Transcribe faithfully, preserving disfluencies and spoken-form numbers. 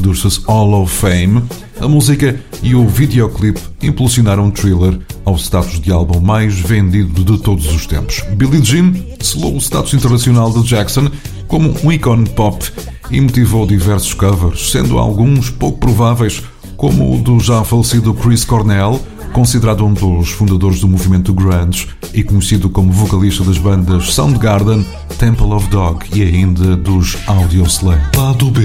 Producers Hall of Fame. A música e o videoclipe impulsionaram Thriller ao status de álbum mais vendido de todos os tempos. Billie Jean selou o status internacional de Jackson como um ícone pop e motivou diversos covers, sendo alguns pouco prováveis, como o do já falecido Chris Cornell, considerado um dos fundadores do movimento grunge e conhecido como vocalista das bandas Soundgarden, Temple of Dog e ainda dos Audioslave. Lado B.